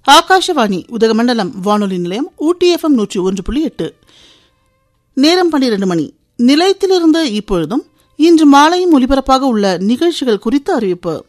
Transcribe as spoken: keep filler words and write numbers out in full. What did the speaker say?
ஆகாஷவாணி உதகமண்டலம் வானொலி நிலையம் ஊட்டி எஃப்எம் நூற்றி ஒன்று புள்ளி எட்டு. நேரம் பன்னிரண்டு மணி. நிலையத்திலிருந்து இப்பொழுதும் இன்று மாலையும் ஒலிபரப்பாக உள்ள நிகழ்ச்சிகள் குறித்த அறிவிப்பு.